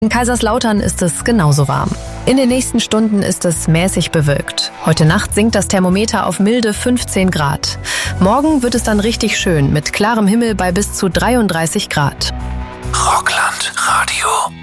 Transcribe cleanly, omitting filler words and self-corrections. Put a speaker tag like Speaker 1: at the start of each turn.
Speaker 1: In Kaiserslautern ist es genauso warm. In den nächsten Stunden ist es mäßig bewölkt. Heute Nacht sinkt das Thermometer auf milde 15 Grad. Morgen wird es dann richtig schön mit klarem Himmel bei bis zu 33 Grad.
Speaker 2: Rockland Radio.